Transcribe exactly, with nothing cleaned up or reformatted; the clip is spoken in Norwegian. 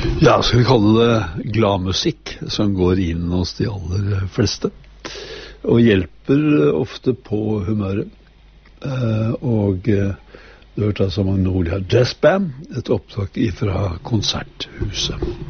Ja, skal vi kalle det glad musikk som går inn hos de aller fleste, og hjelper ofte på humøret. Eh, og eh, du hørte altså Magnolia Jazz Band, et opptak fra Konserthuset.